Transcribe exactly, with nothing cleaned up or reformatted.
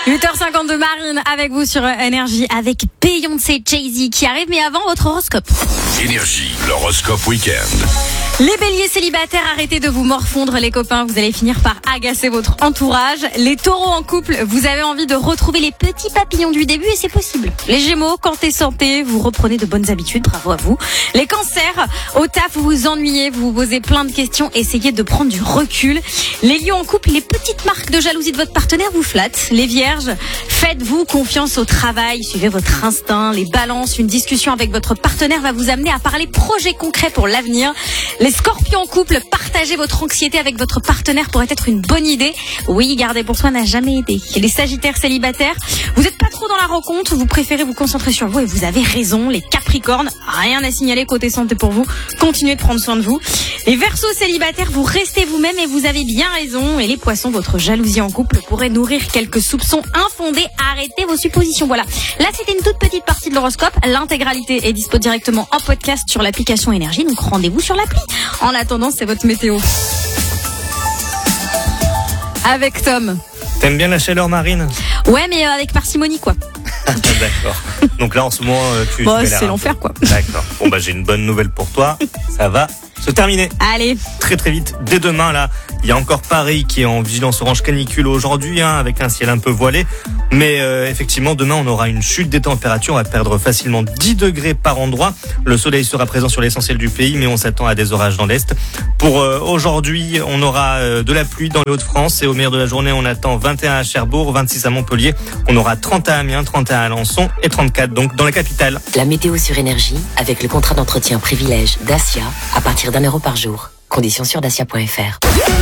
huit heures cinquante-deux, Marine avec vous sur Énergie avec Beyoncé, Jay-Z qui arrive, mais avant votre horoscope. Énergie, l'horoscope week-end. Les béliers célibataires, arrêtez de vous morfondre les copains, vous allez finir par agacer votre entourage. Les taureaux en couple, vous avez envie de retrouver les petits papillons du début et c'est possible. Les gémeaux, quand t'es santé, vous reprenez de bonnes habitudes, bravo à vous. Les cancers, au taf vous vous ennuyez, vous vous posez plein de questions, essayez de prendre du recul. Les lions en couple, les petites marques de jalousie de votre partenaire vous flattent. Les vierges, faites-vous confiance au travail, suivez votre instinct. Les balances, une discussion avec votre partenaire va vous amener à parler projets concrets pour l'avenir. Les scorpions en couple, partagez votre anxiété avec votre partenaire pourrait être une bonne idée. Oui, garder pour soi n'a jamais aidé. Et les sagittaires célibataires, vous n'êtes pas trop dans la rencontre, vous préférez vous concentrer sur vous et vous avez raison. Les capricornes, rien à signaler côté santé pour vous, continuez de prendre soin de vous. Les verseaux célibataires, vous restez vous-même et vous avez bien raison. Et les poissons, votre jalousie en couple pourrait nourrir quelques soupçons infondés. Arrêtez vos suppositions. Voilà, là c'était une toute petite partie de l'horoscope. L'intégralité est dispo directement en podcast sur l'application Énergie, donc rendez-vous sur l'appli. En attendant, c'est votre météo. Avec Tom. T'aimes bien la chaleur, Marine? Ouais, mais euh, avec parcimonie, quoi. D'accord. Donc là, en ce moment, euh, tu... Bon, tu c'est l'enfer, quoi. D'accord. Bon, bah, j'ai une bonne nouvelle pour toi. Ça va se terminer. Allez. Très, très vite. Dès demain, là, il y a encore Paris qui est en vigilance orange canicule aujourd'hui, hein, avec un ciel un peu voilé. Mais euh, effectivement, demain, on aura une chute des températures. On va perdre facilement dix degrés par endroit. Le soleil sera présent sur l'essentiel du pays, mais on s'attend à des orages dans l'Est. Pour euh, aujourd'hui, on aura euh, de la pluie dans les Hauts-de-France. Et au meilleur de la journée, on attend vingt et un à Cherbourg, vingt-six à Montpellier. On aura trente à Amiens, trente et un à Alençon et trente-quatre donc dans la capitale. La météo sur Énergie avec le contrat d'entretien privilège Dacia à partir d'un euro par jour. Conditions sur dacia point f r.